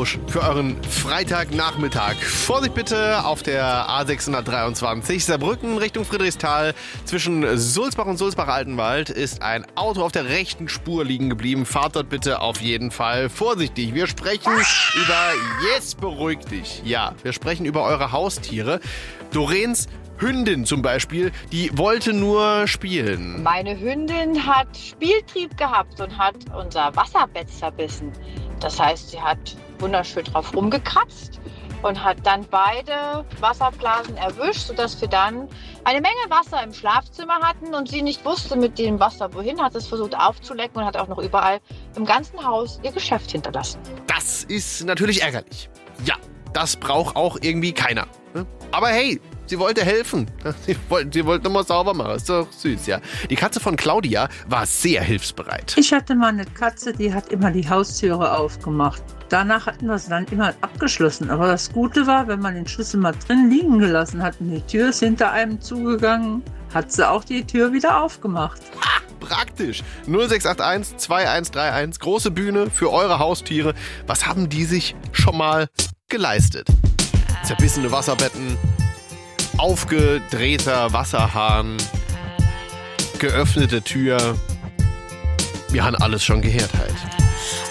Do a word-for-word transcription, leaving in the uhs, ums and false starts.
Rausch für euren Freitagnachmittag. Vorsicht bitte auf der A sechshundertdreiundzwanzig Saarbrücken Richtung Friedrichsthal. Zwischen Sulzbach und Sulzbach-Altenwald ist ein Auto auf der rechten Spur liegen geblieben. Fahrt dort bitte auf jeden Fall vorsichtig. Wir sprechen über... Jetzt beruhig dich. Ja, wir sprechen über eure Haustiere. Doreens Hündin zum Beispiel, die wollte nur spielen. Meine Hündin hat Spieltrieb gehabt und hat unser Wasserbett zerbissen. Das heißt, sie hat wunderschön drauf rumgekratzt und hat dann beide Wasserblasen erwischt, sodass wir dann eine Menge Wasser im Schlafzimmer hatten und sie nicht wusste mit dem Wasser wohin, hat es versucht aufzulecken und hat auch noch überall im ganzen Haus ihr Geschäft hinterlassen. Das ist natürlich ärgerlich. Ja, das braucht auch irgendwie keiner. Aber hey, sie wollte helfen. Sie wollte, sie wollte nochmal sauber machen. Ist doch süß, ja. Die Katze von Claudia war sehr hilfsbereit. Ich hatte mal eine Katze, die hat immer die Haustüre aufgemacht. Danach hatten wir sie dann immer abgeschlossen. Aber das Gute war, wenn man den Schlüssel mal drin liegen gelassen hat und die Tür ist hinter einem zugegangen, hat sie auch die Tür wieder aufgemacht. Ha, praktisch. null sechs acht eins zwei eins drei eins. Große Bühne für eure Haustiere. Was haben die sich schon mal geleistet? Zerbissene Wasserbetten, aufgedrehter Wasserhahn, geöffnete Tür. Wir haben alles schon gehört halt.